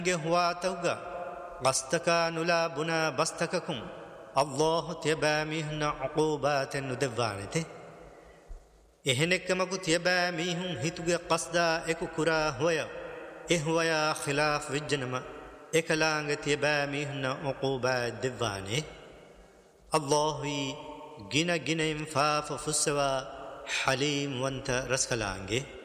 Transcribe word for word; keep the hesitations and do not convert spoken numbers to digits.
هواتوغا قستكا نلا بنا بستككم الله تيباميهن عقوبات ندوانته එහෙනෙක්කමකු තියබෑ මීහුන් හිතුගේ කස්දා එකු කුරා හොය එහුවයා ඛිලාෆ් විජ්ජනම එකලාංග තියබෑ මීහුන්න උකූබා දෙවානේ අල්ලාහි ගින ගිනෙන් ෆාෆ ෆුස්සවා حليم وانت رسكلانجي